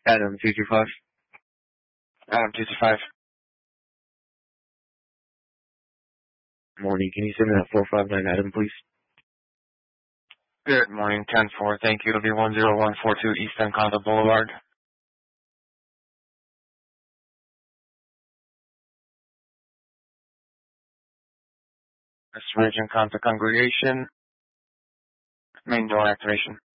Adam 225. Adam 225. Morning. Can you send me that 459 Adam, please? Good morning, 10-4. Thank you. It'll be 10142 East Encanto Boulevard. Restoration Encanto Congregation. Main door activation.